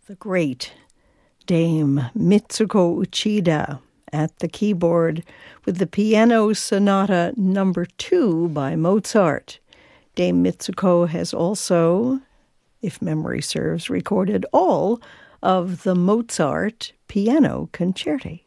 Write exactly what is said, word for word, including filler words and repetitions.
The great Dame Mitsuko Uchida at the keyboard with the Piano Sonata Number Two by Mozart. Dame Mitsuko has also, if memory serves, recorded all of the Mozart piano concerti.